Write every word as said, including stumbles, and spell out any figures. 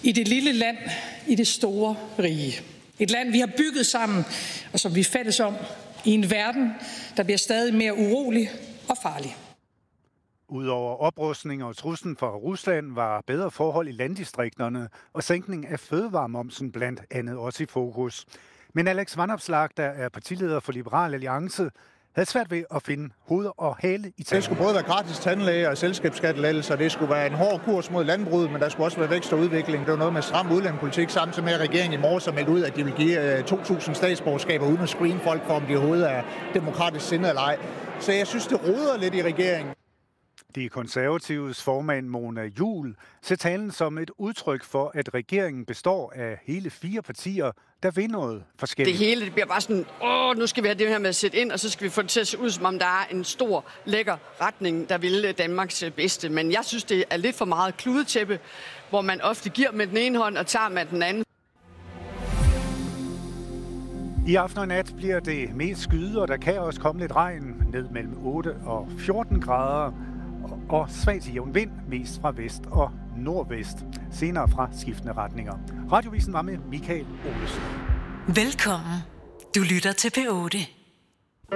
I det lille land, i det store rige. Et land, vi har bygget sammen, og som vi er fælles om, i en verden, der bliver stadig mere urolig og farlig. Udover oprustning og truslen fra Rusland var bedre forhold i landdistrikterne og sænkning af fødevaremomsen blandt andet også i fokus. Men Alex Vanopslagh, der er partileder for Liberal Alliance, havde svært ved at finde hoved og hale i talen. Det skulle både være gratis tandlæge og selskabsskattelettelser, det skulle være en hård kurs mod landbruget, men der skulle også være vækst og udvikling. Det var noget med stram udlændingepolitik, samtidig med at regeringen i morges har meldt ud, at de vil give to tusind statsborgerskaber uden at screene folk for, om de overhovedet er demokratisk sindet eller ej. Så jeg synes, det roder lidt i regeringen. De konservatives formand Mona Juul ser talen som et udtryk for, at regeringen består af hele fire partier, der vil noget forskelligt. Det hele det bliver bare sådan, åh, nu skal vi have det her med at sætte ind, og så skal vi få det til at se ud, som om der er en stor, lækker retning, der vil Danmarks bedste. Men jeg synes, det er lidt for meget kludetæppe, hvor man ofte giver med den ene hånd og tager med den anden. I aften og nat bliver det mest skyde, og der kan også komme lidt regn ned mellem otte og fjorten grader. Og svag til jævn vind, mest fra vest og nordvest. Senere fra skiftende retninger. Radiovisen var med Michael Olesen. Velkommen. Du lytter til P otte.